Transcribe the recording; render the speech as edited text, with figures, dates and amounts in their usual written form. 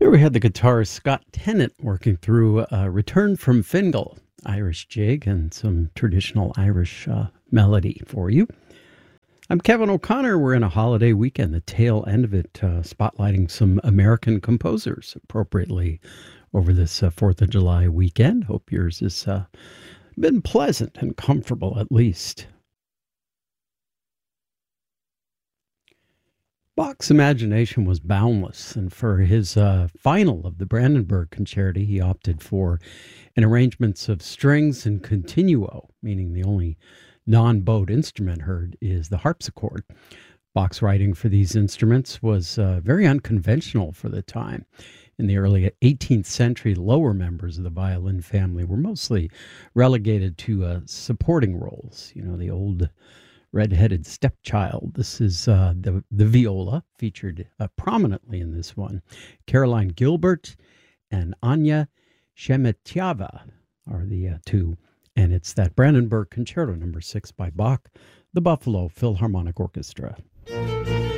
Here we had the guitarist Scott Tennant working through Return from Fingal, Irish jig, and some traditional Irish melody for you. I'm Kevin O'Connor. We're in a holiday weekend, the tail end of it, spotlighting some American composers appropriately over this 4th of July weekend. Hope yours has been pleasant and comfortable at least. Bach's imagination was boundless, and for his final of the Brandenburg Concerti, he opted for an arrangement of strings and continuo, meaning the only non-bowed instrument heard is the harpsichord. Bach's writing for these instruments was very unconventional for the time. In the early 18th century, lower members of the violin family were mostly relegated to supporting roles, the old red-headed stepchild. This is the viola, featured prominently in this one. Caroline Gilbert and Anya Shemetyava are the two. And it's that Brandenburg Concerto No. 6 by Bach, the Buffalo Philharmonic Orchestra.